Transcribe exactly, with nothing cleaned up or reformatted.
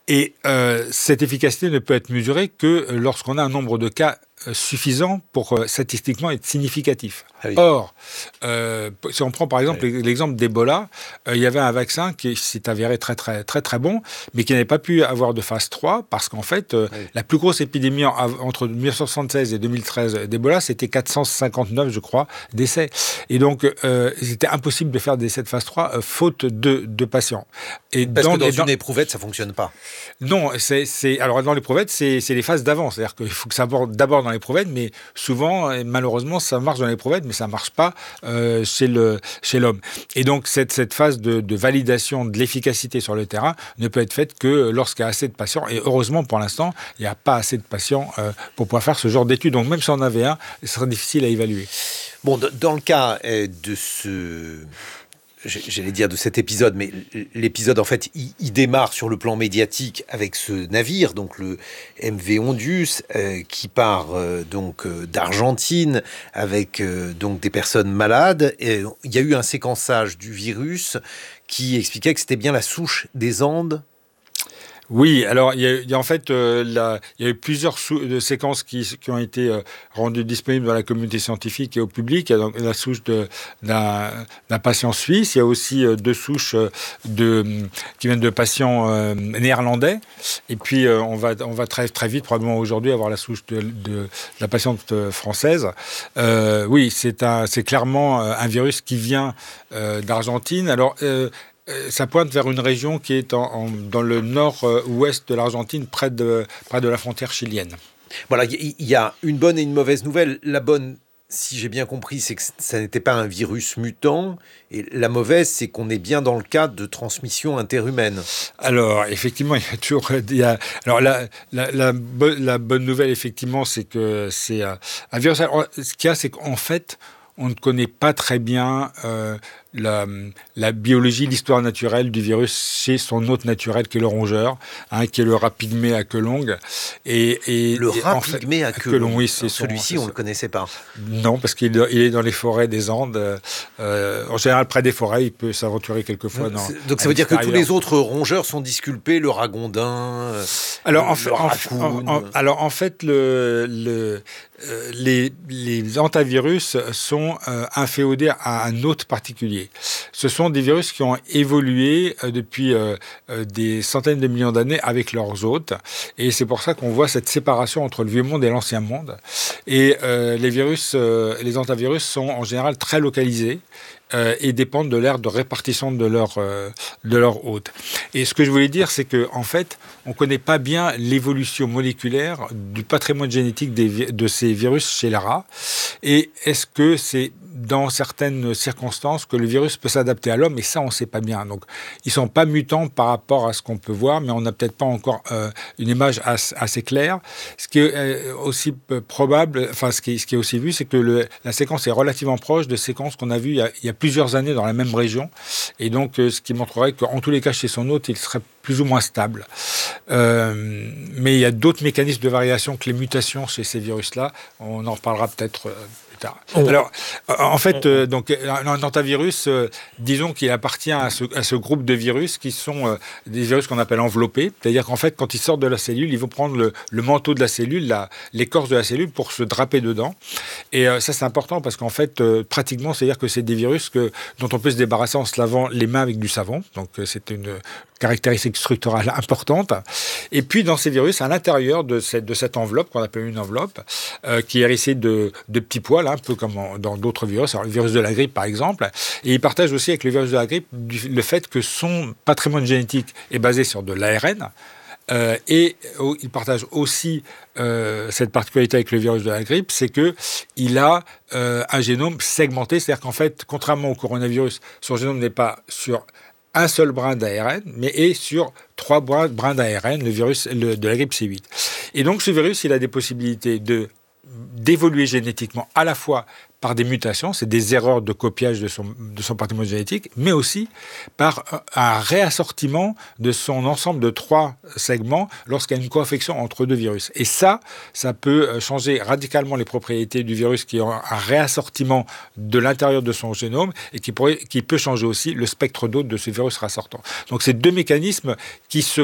Et euh, cette efficacité ne peut être mesurée que lorsqu'on a un nombre de cas suffisant pour euh, statistiquement être significatif. Ah oui. Or, euh, si on prend par exemple oui. l'exemple d'Ebola, euh, il y avait un vaccin qui s'est avéré très très très très bon, mais qui n'avait pas pu avoir de phase trois parce qu'en fait, euh, oui. la plus grosse épidémie en, entre dix-neuf cent soixante-seize et deux mille treize d'Ebola, c'était quatre cent cinquante-neuf, je crois, décès. Et donc, euh, c'était impossible de faire des essais de phase trois euh, faute de, de patients. Et parce dans, que dans, dans une éprouvette, ça ne fonctionne pas. Non, c'est, c'est alors dans l'éprouvette, c'est, c'est les phases d'avant, c'est-à-dire qu'il faut que ça aborde d'abord dans l'éprouvette, mais souvent, et malheureusement, ça marche dans l'éprouvette, mais ça ne marche pas euh, chez, le, chez l'homme. Et donc, cette, cette phase de, de validation de l'efficacité sur le terrain ne peut être faite que lorsqu'il y a assez de patients. Et heureusement, pour l'instant, il n'y a pas assez de patients euh, pour pouvoir faire ce genre d'études. Donc, même si on en avait un, ce serait difficile à évaluer. Bon, dans le cas de ce... J'allais dire de cet épisode, mais l'épisode, en fait, il, il démarre sur le plan médiatique avec ce navire, donc le M V Ondius, euh, qui part euh, donc euh, d'Argentine avec euh, donc des personnes malades. Et il y a eu un séquençage du virus qui expliquait que c'était bien la souche des Andes. Oui, alors il y a, il y a en fait euh, la, il y a eu plusieurs sou- de séquences qui, qui ont été euh, rendues disponibles dans la communauté scientifique et au public. Il y a donc la souche de, d'un, d'un patient suisse. Il y a aussi euh, deux souches euh, de, qui viennent de patients euh, néerlandais. Et puis euh, on va, on va très très vite, probablement aujourd'hui, avoir la souche de, de, de la patiente française. Euh, oui, c'est un, c'est clairement un virus qui vient euh, d'Argentine. Alors euh, ça pointe vers une région qui est en, en, dans le nord-ouest de l'Argentine, près de, près de la frontière chilienne. Voilà, il y a une bonne et une mauvaise nouvelle. La bonne, si j'ai bien compris, c'est que ça n'était pas un virus mutant. Et la mauvaise, c'est qu'on est bien dans le cadre de transmission interhumaine. Alors, effectivement, il y a toujours... Il y a, alors, la, la, la, bo- la bonne nouvelle, effectivement, c'est que c'est un, un virus... Alors, ce qu'il y a, c'est qu'en fait, on ne connaît pas très bien... Euh, La, la biologie, l'histoire naturelle du virus chez son hôte naturel qui est le rongeur, hein, qui est le rat pygmée à queue longue. Et, et, le rat pygmée à queue longue, oui, c'est celui-ci, son, on ne le connaissait pas. Non, parce qu'il il est dans les forêts des Andes. Euh, en général, près des forêts, il peut s'aventurer quelquefois dans... Donc ça veut dire que tous les autres rongeurs sont disculpés, le ragondin, alors, le, en fait, le raccoon... En, en, alors, en fait, le... le Euh, les, les antivirus sont euh, inféodés à un hôte particulier. Ce sont des virus qui ont évolué euh, depuis euh, euh, des centaines de millions d'années avec leurs hôtes. Et c'est pour ça qu'on voit cette séparation entre le vieux monde et l'ancien monde. Et euh, les virus, euh, les antivirus sont en général très localisés. Euh, et dépendent de l'aire de répartition de leur, euh, de leur hôte. Et ce que je voulais dire, c'est qu'en en fait, on ne connaît pas bien l'évolution moléculaire du patrimoine génétique des, de ces virus chez les rats. Et est-ce que c'est dans certaines circonstances que le virus peut s'adapter à l'homme? Et ça, on ne sait pas bien. Donc, ils ne sont pas mutants par rapport à ce qu'on peut voir, mais on n'a peut-être pas encore euh, une image assez, assez claire. Ce qui est euh, aussi probable, enfin, ce qui est, ce qui est aussi vu, c'est que le, la séquence est relativement proche de séquences qu'on a vues il y a, il y a plusieurs années dans la même région, et donc euh, ce qui montrerait qu'en tous les cas chez son hôte, il serait plus ou moins stable. Euh, mais il y a d'autres mécanismes de variation que les mutations chez ces virus-là. On en reparlera peut-être euh, plus tard. Oh. Alors, en fait, euh, donc, un antivirus, euh, disons qu'il appartient à ce, à ce groupe de virus qui sont euh, des virus qu'on appelle enveloppés. C'est-à-dire qu'en fait, quand ils sortent de la cellule, ils vont prendre le, le manteau de la cellule, la, l'écorce de la cellule pour se draper dedans. Et euh, ça, c'est important parce qu'en fait, euh, pratiquement, c'est-à-dire que c'est des virus que, dont on peut se débarrasser en se lavant les mains avec du savon. Donc, euh, c'est une caractéristique structurelle importante. Et puis, dans ces virus, à l'intérieur de cette, de cette enveloppe, qu'on appelle une enveloppe, euh, qui est hérissée de, de petits poils, un peu comme en, dans d'autres virus, alors le virus de la grippe, par exemple. Et il partage aussi avec le virus de la grippe du, le fait que son patrimoine génétique est basé sur de l'A R N. Euh, et oh, il partage aussi euh, cette particularité avec le virus de la grippe, c'est qu'il a euh, un génome segmenté, c'est-à-dire qu'en fait, contrairement au coronavirus, son génome n'est pas sur un seul brin d'A R N, mais est sur trois brins, brins d'A R N, le virus le, de la grippe C huit. Et donc ce virus, il a des possibilités de, d'évoluer génétiquement à la fois par des mutations, c'est des erreurs de copiage de son, de son patrimoine génétique, mais aussi par un réassortiment de son ensemble de trois segments lorsqu'il y a une co-infection entre deux virus. Et ça, ça peut changer radicalement les propriétés du virus qui a un réassortiment de l'intérieur de son génome et qui, pourrait, qui peut changer aussi le spectre d'hôte de ce virus réassortant. Donc c'est deux mécanismes qui se